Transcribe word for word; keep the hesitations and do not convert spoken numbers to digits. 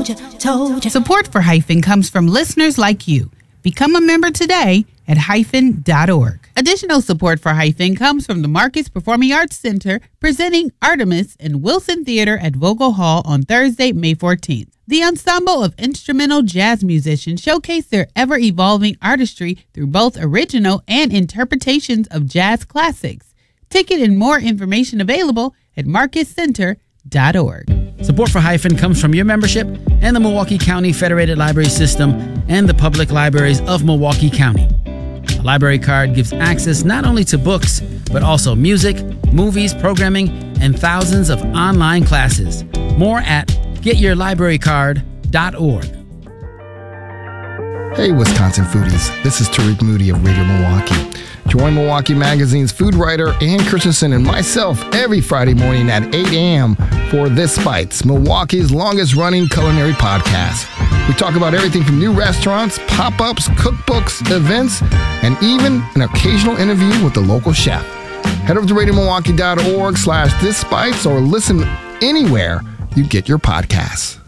told you, told you. Support for Hyphen comes from listeners like you. Become a member today at hyphen dot org. Additional support for Hyphen comes from the Marcus Performing Arts Center, presenting Artemis in Wilson Theater at Vogel Hall on Thursday, May fourteenth. The ensemble of instrumental jazz musicians showcase their ever-evolving artistry through both original and interpretations of jazz classics. Ticket and more information available at marcus center dot org. Support for Hyphen comes from your membership and the Milwaukee County Federated Library System and the public libraries of Milwaukee County. A library card gives access not only to books, but also music, movies, programming, and thousands of online classes. More at get your library card dot org. Hey, Wisconsin foodies. This is Tariq Moody of Radio Milwaukee. Join Milwaukee Magazine's food writer Ann Christensen and myself every Friday morning at eight a.m. for This Bites, Milwaukee's longest-running culinary podcast. We talk about everything from new restaurants, pop-ups, cookbooks, events, and even an occasional interview with the local chef. Head over to radio milwaukee dot org slash this bites or listen anywhere you get your podcasts.